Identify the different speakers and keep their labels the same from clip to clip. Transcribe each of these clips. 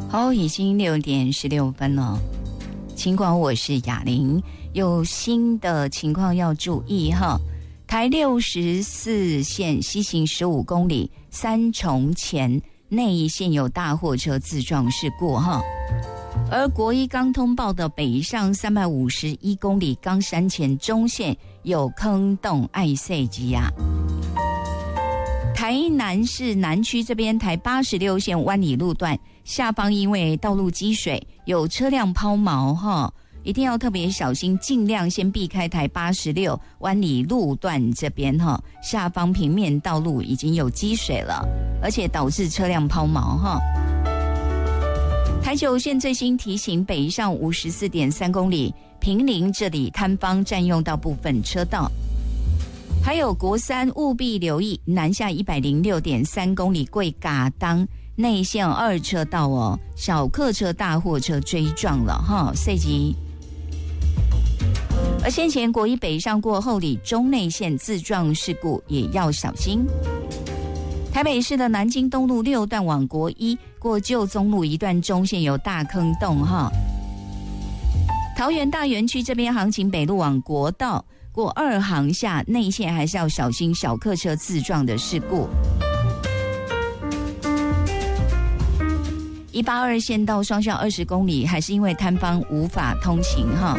Speaker 1: 好，已经6点16分了。尽管我是雅玲，有新的情况要注意哈。台64线西行15公里，三重前内一线有大货车自撞事故哈。而国一刚通报的北上351公里冈山前中线有坑洞爱塞基啊。台南市南区这边台86线湾里路段下方因为道路积水有车辆抛锚哈，一定要特别小心，尽量先避开台86湾里路段这边哈，下方平面道路已经有积水了，而且导致车辆抛锚哈。台9线最新提醒，北上54.3公里，坪林这里摊方占用到部分车道。还有国三务必留意，南下106.3公里贵嘎当内线2车道哦，小客车大货车追撞了哈，塞急。而先前国一北上过后里中内线自撞事故也要小心。台北市的南京东路6段往国一过旧宗路一段中线有大坑洞哈。桃园大园区这边行情北路往国道过2航下内线还是要小心小客车自撞的事故。182线道双向20公里，还是因为摊方无法通行哈。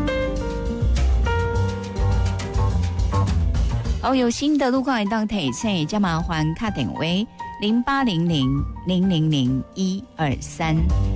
Speaker 1: 有新的路况会当提醒，加麻烦打电话0800000123。